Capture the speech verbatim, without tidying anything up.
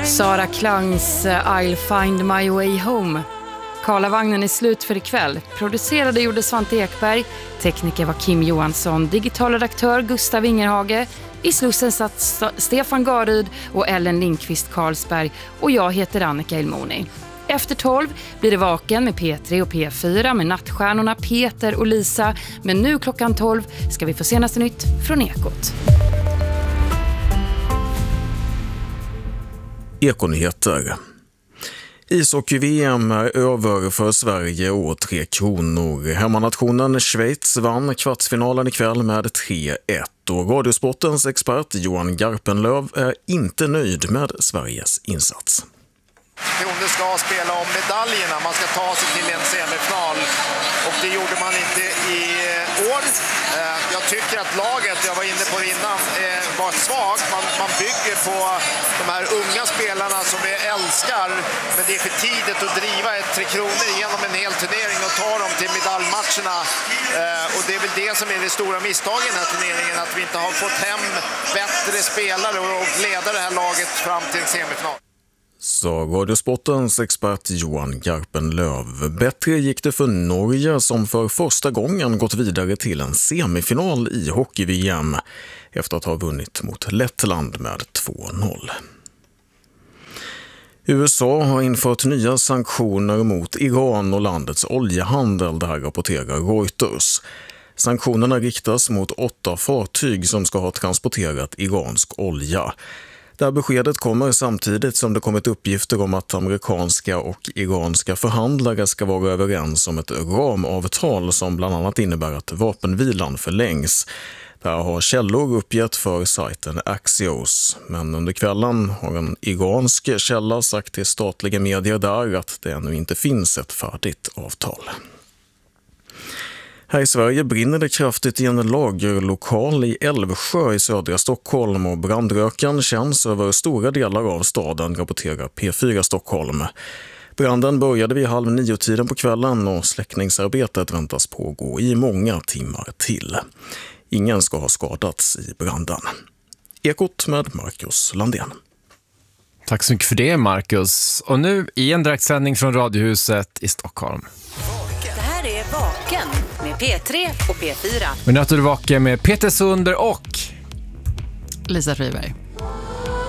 Sara Klangs I'll find my way home. Karlavagnen är slut för ikväll. Producerade gjorde Svante Ekberg. Tekniker var Kim Johansson. Digital redaktör Gustav Ingerhage. I Slussen satt St- Stefan Garyd och Ellen Lindqvist Karlsberg. Och jag heter Annika Ilmoni. Efter tolv blir det Vaken med P tre och P fyra med nattstjärnorna Peter och Lisa. Men nu klockan tolv ska vi få senaste nytt från Ekot. Ekonyheter. Ishockey-V M är över för Sverige och Tre Kronor. Hemmanationen Schweiz vann kvartsfinalen ikväll med tre ett och Radiosportens expert Johan Garpenlöv är inte nöjd med Sveriges insats. Kronor ska spela om medaljerna, man ska ta sig till en semifinal och det gjorde man inte i år. Jag tycker att laget, jag var inne på det innan, var svagt. Man, man bygger på de här unga spelarna som vi älskar, men det är för tidigt att driva ett Tre Kronor genom en hel turnering och ta dem till medaljmatcherna. Och det är väl det som är det stora misstaget i den här turneringen, att vi inte har fått hem bättre spelare och leda det här laget fram till en semifinal. Så Radiosportens expert Johan Garpenlöv. Bättre gick det för Norge som för första gången gått vidare till en semifinal i hockey-V M efter att ha vunnit mot Lettland med två noll. U S A har infört nya sanktioner mot Iran och landets oljehandel, det här rapporterar Reuters. Sanktionerna riktas mot åtta fartyg som ska ha transporterat iransk olja. Det här beskedet kommer samtidigt som det kommit uppgifter om att amerikanska och iranska förhandlare ska vara överens om ett ramavtal som bland annat innebär att vapenvilan förlängs. Det här har källor uppgett för sajten Axios, men under kvällen har en iransk källa sagt till statliga medier där att det ännu inte finns ett färdigt avtal. Här i Sverige brinner det kraftigt i en lagerlokal i Älvsjö i södra Stockholm och brandröken känns över stora delar av staden, rapporterar P fyra Stockholm. Branden började vid halv nio-tiden på kvällen och släckningsarbetet väntas pågå i många timmar till. Ingen ska ha skadats i branden. Ekot med Marcus Landén. Tack så mycket för det, Marcus. Och nu i en direktsändning från Radiohuset i Stockholm. Det här är Vaken med P tre och P fyra. Men nu är du vaken med Peter Sunder och Lisa Friberg.